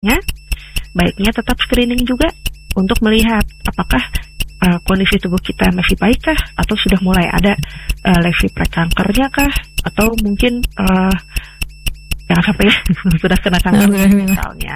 baiknya tetap screening juga untuk melihat apakah kondisi tubuh kita masih baikkah atau sudah mulai ada lesi prekankernya kah, atau mungkin jangan sampai sudah kena kanker misalnya.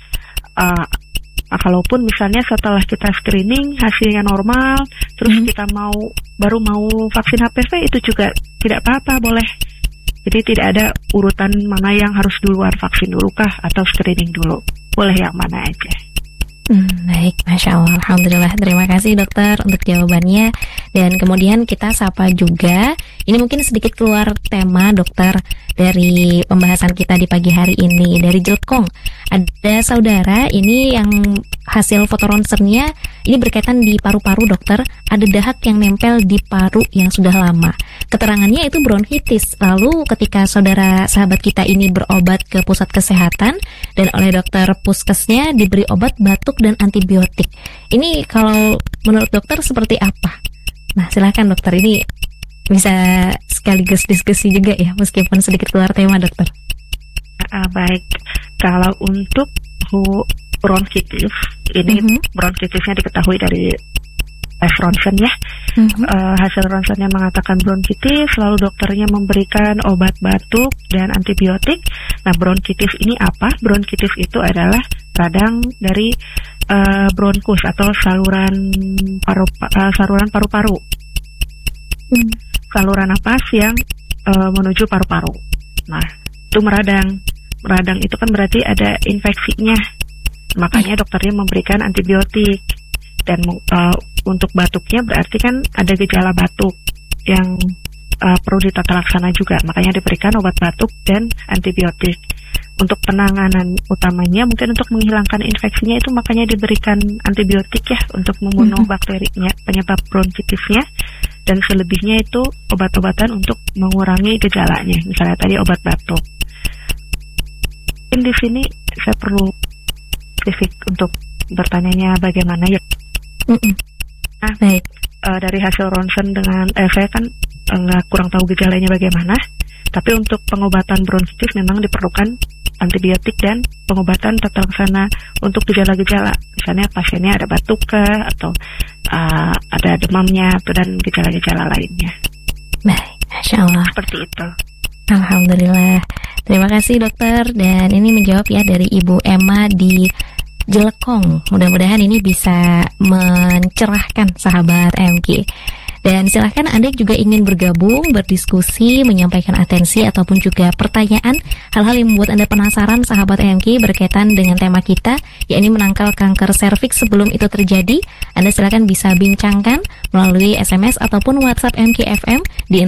Kalaupun misalnya setelah kita screening hasilnya normal, terus kita baru mau vaksin HPV, itu juga tidak apa-apa, boleh. Jadi tidak ada urutan mana yang harus duluan, vaksin dulu kah atau screening dulu, boleh yang mana aja. Baik, Masya Allah, Alhamdulillah. Terima kasih dokter untuk jawabannya. Dan kemudian kita sapa juga, ini mungkin sedikit keluar tema dokter dari pembahasan kita di pagi hari ini. Dari Jelkong, ada saudara ini yang hasil foto ronsennya ini berkaitan di paru-paru dokter, ada dahak yang nempel di paru yang sudah lama. Keterangannya itu bronkitis. Lalu ketika sahabat kita ini berobat ke pusat kesehatan dan oleh dokter puskesnya diberi obat batuk dan antibiotik. Ini kalau menurut dokter seperti apa? Nah, silakan dokter, ini bisa sekaligus diskusi juga ya, meskipun sedikit keluar tema dokter. Baik, kalau untuk bronkitis, ini bronkitisnya diketahui dari tes ronsen ya. Hasil ronsennya mengatakan bronkitis, lalu dokternya memberikan obat batuk dan antibiotik. Nah, bronkitis ini apa? Bronkitis itu adalah radang dari bronkus atau saluran paru-paru. Saluran napas yang menuju paru-paru. Nah, itu meradang. Meradang itu kan berarti ada infeksinya. Makanya dokternya memberikan antibiotik. Dan untuk batuknya berarti kan ada gejala batuk yang perlu ditata laksana juga. Makanya diberikan obat batuk dan antibiotik. Untuk penanganan utamanya mungkin untuk menghilangkan infeksinya itu makanya diberikan antibiotik ya, untuk membunuh bakterinya penyebab bronkitisnya. Dan selebihnya itu obat-obatan untuk mengurangi gejalanya. Misalnya tadi obat batuk. Di sini saya perlu spesifik untuk bertanyanya bagaimana ya. Baik. Dari hasil ronsen dengan saya kan kurang tahu gejalanya bagaimana. Tapi untuk pengobatan bronkitis memang diperlukan antibiotik dan pengobatan tata laksana untuk gejala-gejala. Misalnya pasiennya ada batuk atau ada demamnya dan gejala-gejala lainnya. Baik, Masya Allah. Seperti itu. Alhamdulillah. Terima kasih dokter. Dan ini menjawab ya dari Ibu Emma di Jelekong. Mudah-mudahan ini bisa mencerahkan sahabat MK. Dan silahkan Anda juga ingin bergabung, berdiskusi, menyampaikan atensi ataupun juga pertanyaan, hal-hal yang membuat Anda penasaran sahabat MK berkaitan dengan tema kita, yakni menangkal kanker serviks sebelum itu terjadi. Anda silahkan bisa bincangkan melalui SMS ataupun WhatsApp MKFM di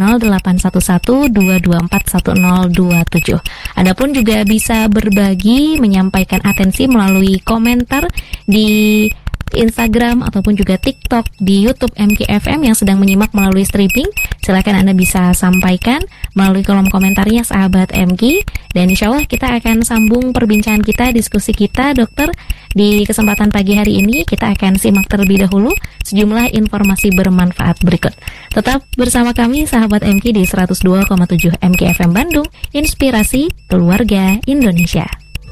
0811-224-1027. Anda pun juga bisa berbagi, menyampaikan atensi melalui komentar di Instagram ataupun juga TikTok, di YouTube MKFM yang sedang menyimak melalui streaming. Silakan Anda bisa sampaikan melalui kolom komentarnya sahabat MK. Dan insya Allah kita akan sambung perbincangan kita, diskusi kita dokter. Di kesempatan pagi hari ini kita akan simak terlebih dahulu sejumlah informasi bermanfaat berikut. Tetap bersama kami sahabat MK di 102,7 MKFM Bandung, Inspirasi Keluarga Indonesia.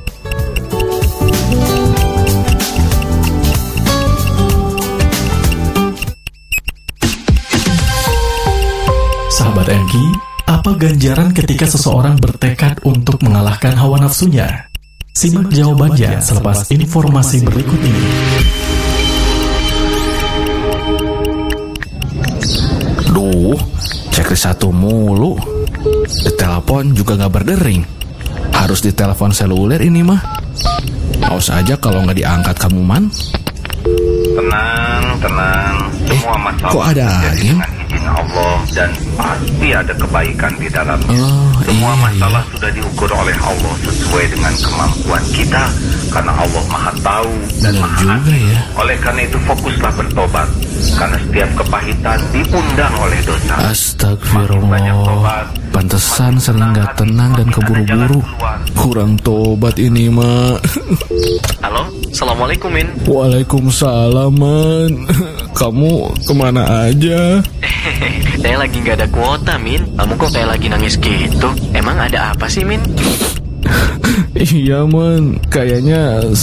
Sahabat MK, apa ganjaran ketika seseorang bertekad untuk mengalahkan hawa nafsunya? Simak jawabannya selepas informasi berikut ini. Duh, checklist satu mulu. Ditelepon juga gak berdering. Harus ditelepon seluler ini mah. Awas aja kalau gak diangkat kamu man. Tenang. Semua masalah kok ada angin? Dengan izin Allah dan pasti ada kebaikan di dalamnya. Semua masalah sudah diukur oleh Allah sesuai dengan kemampuan kita, karena Allah Maha Tahu dan Maha Adil. Ya. Oleh karena itu fokuslah bertobat, karena setiap kepahitan diundang oleh dosa. Astagfirullah. Pantesan sering gak tenang dan keburu-buru. Kurang tobat ini mah. Halo, Assalamualaikum Min. Waalaikumsalam man. Kamu kemana aja? Saya lagi gak ada kuota Min. Kamu kok kayak lagi nangis gitu? Emang ada apa sih Min? Iya, Man. Kayaknya